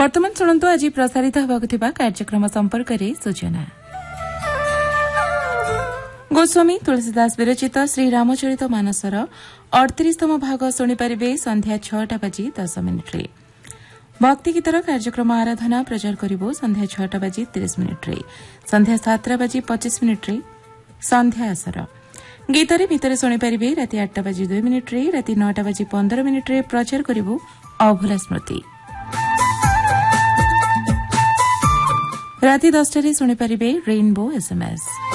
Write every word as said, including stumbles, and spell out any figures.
वर्तमान शुणु आज प्रसारित होगा कार्यक्रम संपर्क में सूचना। गोस्वामी तुलसीदास विरचित श्री रामचरित मानसर अड़तीसतम भाग शुणिपारे संध्या छटा बाजी दस मिनिट्रे। भक्ति गीतर कार्यक्रम आराधना प्रचार करिबो संध्या छटा बाजी तीस मिनिट्रे। संध्या सातटा बाजी पच्चीस मिनिट्रे संध्या आसर गीतरे भितरे शुणिपारे राति आठटा बाजी दुई मिनिट्रे राति नौटा बाजी पंदर मिनिट्रे प्रचार करिबो अभुला स्मृति। राति दसटारे शुणिपारे रेनबो एसएमएस।